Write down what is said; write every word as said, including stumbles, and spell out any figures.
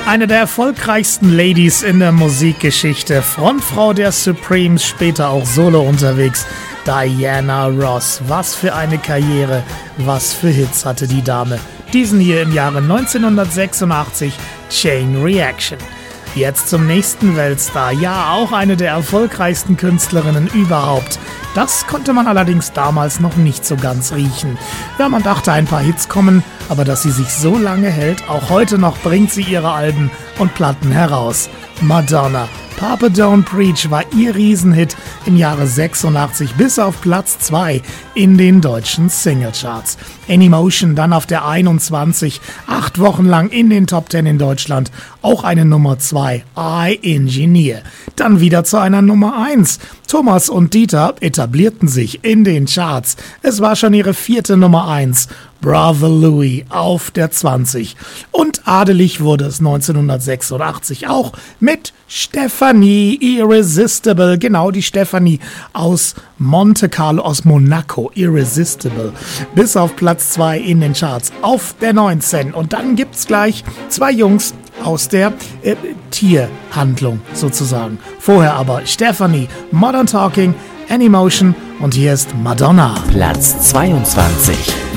Eine der erfolgreichsten Ladies in der Musikgeschichte, Frontfrau der Supremes, später auch solo unterwegs, Diana Ross. Was für eine Karriere, was für Hits hatte die Dame. Diesen hier im Jahre neunzehnhundertsechsundachtzig, Chain Reaction. Jetzt zum nächsten Weltstar, ja auch eine der erfolgreichsten Künstlerinnen überhaupt. Das konnte man allerdings damals noch nicht so ganz riechen. Ja, man dachte, ein paar Hits kommen, aber dass sie sich so lange hält, auch heute noch bringt sie ihre Alben und Platten heraus. Madonna. Papa Don't Preach war ihr Riesenhit im Jahre sechsundachtzig bis auf Platz zwei in den deutschen Singlecharts. Anymotion dann auf der einundzwanzig, acht Wochen lang in den Top zehn in Deutschland, auch eine Nummer zwei, I Engineer. Dann wieder zu einer Nummer eins. Thomas und Dieter etablierten sich in den Charts. Es war schon ihre vierte Nummer eins. Brother Louie auf der zwanzig. Und adelig wurde es neunzehnhundertsechsundachtzig auch mit Stephanie Irresistible. Genau, die Stephanie aus Monte Carlo, aus Monaco. Irresistible. Bis auf Platz zwei in den Charts auf der neunzehn. Und dann gibt's gleich zwei Jungs aus der äh, Tierhandlung sozusagen. Vorher aber Stephanie, Modern Talking, Anymotion und hier ist Madonna. Platz zweiundzwanzig.